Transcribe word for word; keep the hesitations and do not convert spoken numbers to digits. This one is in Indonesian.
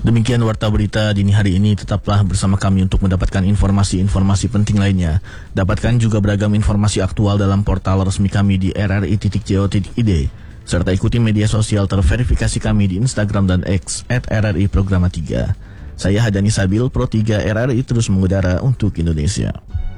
Demikian Warta Berita Dini hari ini. Tetaplah bersama kami untuk mendapatkan informasi-informasi penting lainnya. Dapatkan juga beragam informasi aktual dalam portal resmi kami di r r i titik co titik i d. Serta ikuti media sosial terverifikasi kami di Instagram dan X at r r i programa tiga. Saya Hadani Sabil, Pro tiga R R I terus mengudara untuk Indonesia.